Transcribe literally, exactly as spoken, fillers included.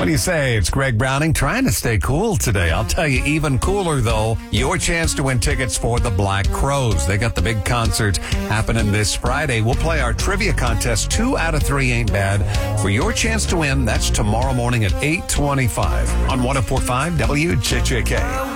What do you say? It's Greg Browning trying to stay cool today. I'll tell you, even cooler, though, your chance to win tickets for the Black Crowes. They got the big concert happening this Friday. We'll play our trivia contest. Two out of three ain't bad. For your chance to win, that's tomorrow morning at eight twenty-five on one oh four point five W J J K.